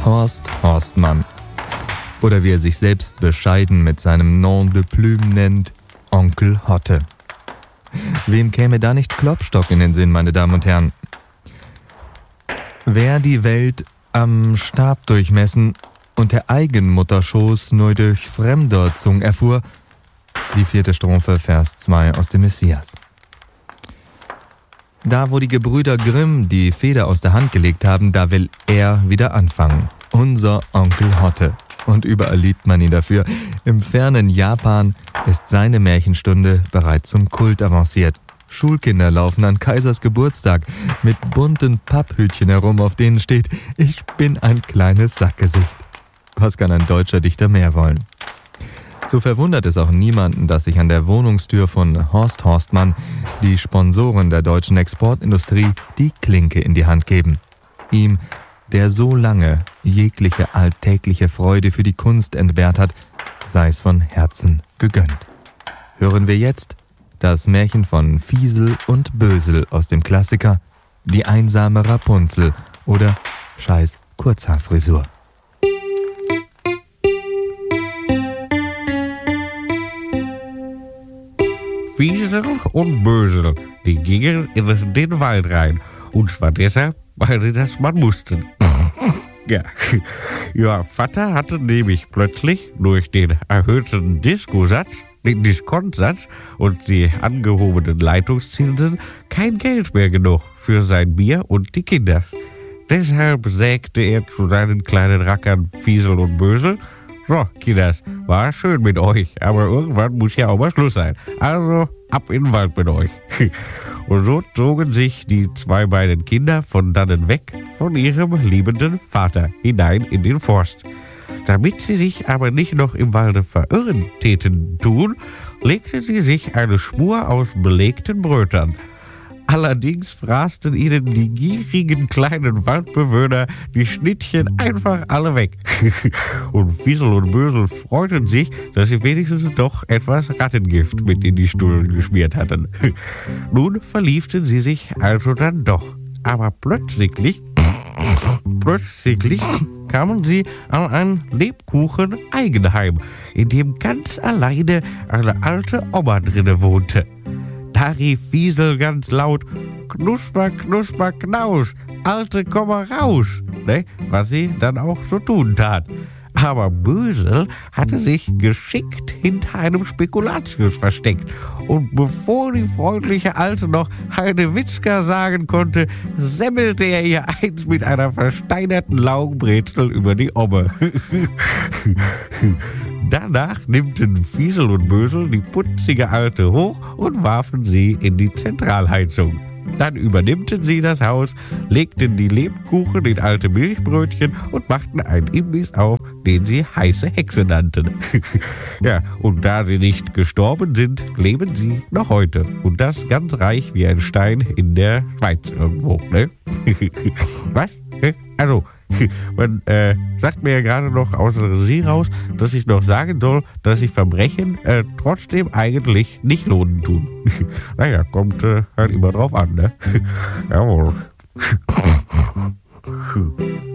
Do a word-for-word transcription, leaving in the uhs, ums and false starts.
Horst Horstmann. Oder wie er sich selbst bescheiden mit seinem Nom de Plume nennt, Onkel Hotte. Wem käme da nicht Klopstock in den Sinn, meine Damen und Herren? Wer die Welt am Stab durchmessen und der Eigenmutterschoß nur durch fremder Zung erfuhr, die vierte Strophe, Vers zwei aus dem Messias. Da, wo die Gebrüder Grimm die Feder aus der Hand gelegt haben, da will er wieder anfangen. Unser Onkel Hotte. Und überall liebt man ihn dafür. Im fernen Japan ist seine Märchenstunde bereits zum Kult avanciert. Schulkinder laufen an Kaisers Geburtstag mit bunten Papphütchen herum, auf denen steht: Ich bin ein kleines Sackgesicht. Was kann ein deutscher Dichter mehr wollen? So verwundert es auch niemanden, dass sich an der Wohnungstür von Horst Horstmann die Sponsoren der deutschen Exportindustrie die Klinke in die Hand geben. Ihm, der so lange jegliche alltägliche Freude für die Kunst entbehrt hat, sei es von Herzen gegönnt. Hören wir jetzt das Märchen von Fiesel und Bösel aus dem Klassiker Die einsame Rapunzel oder Scheiß Kurzhaarfrisur. Fiesel und Bösel, die gingen in den Wald rein. Und zwar deshalb, weil sie das mal mussten. Ja, ihr Vater hatte nämlich plötzlich durch den erhöhten Diskosatz, den Diskontsatz und die angehobenen Leitungszinsen kein Geld mehr genug für sein Bier und die Kinder. Deshalb sägte er zu seinen kleinen Rackern Fiesel und Bösel: So, Kinders, war schön mit euch, aber irgendwann muss ja auch mal Schluss sein. Also ab in den Wald mit euch. Und so zogen sich die zwei beiden Kinder von dannen weg von ihrem liebenden Vater hinein in den Forst. Damit sie sich aber nicht noch im Walde verirren täten tun, legte sie sich eine Schmur aus belegten Brötern. Allerdings fraßen ihnen die gierigen kleinen Waldbewohner die Schnittchen einfach alle weg. Und Fiesel und Bösel freuten sich, dass sie wenigstens doch etwas Rattengift mit in die Stullen geschmiert hatten. Nun verliebten sie sich also dann doch. Aber plötzlich, plötzlich kamen sie an ein Lebkuchen-Eigenheim, in dem ganz alleine eine alte Oma drinne wohnte. Da rief Fiesel ganz laut: Knusper, knusper, knausch, Alte, komm mal raus, ne? Was sie dann auch so tun tat. Aber Bösel hatte sich geschickt hinter einem Spekulatius versteckt. Und bevor die freundliche Alte noch eine Witzka sagen konnte, semmelte er ihr eins mit einer versteinerten Laugenbrezel über die Omme. Danach nimmten Fiesel und Bösel die putzige Alte hoch und warfen sie in die Zentralheizung. Dann übernimmten sie das Haus, legten die Lebkuchen in alte Milchbrötchen und machten einen Imbiss auf, den sie heiße Hexe nannten. Ja, und da sie nicht gestorben sind, leben sie noch heute. Und das ganz reich wie ein Stein in der Schweiz irgendwo, ne? Was? Also, man äh, sagt mir ja gerade noch aus der Regie raus, dass ich noch sagen soll, dass sich Verbrechen äh, trotzdem eigentlich nicht lohnen tun. Naja, kommt äh, halt immer drauf an, ne? Jawohl.